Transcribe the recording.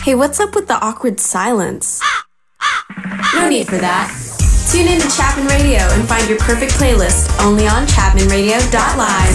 Hey, what's up with the awkward silence? No need for that. Tune in to Chapman Radio and find your perfect playlist only on ChapmanRadio.live.